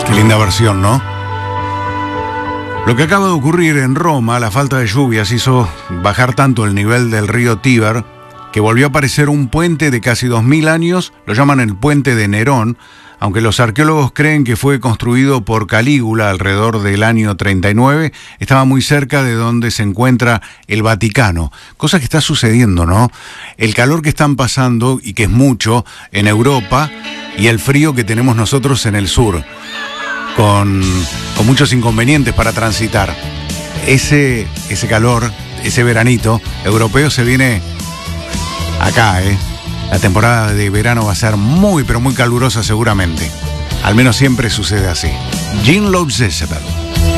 Qué linda versión, ¿no? Lo que acaba de ocurrir en Roma, la falta de lluvias hizo bajar tanto el nivel del río Tíber que volvió a aparecer un puente de casi 2000 años, lo llaman el puente de Nerón, aunque los arqueólogos creen que fue construido por Calígula alrededor del año 39, estaba muy cerca de donde se encuentra el Vaticano. Cosa que está sucediendo, ¿no? El calor que están pasando, y que es mucho, en Europa, y el frío que tenemos nosotros en el sur, con muchos inconvenientes para transitar. Ese calor, ese veranito europeo se viene acá, La temporada de verano va a ser muy, pero muy calurosa seguramente. Al menos siempre sucede así. Gene Loves Jezebel.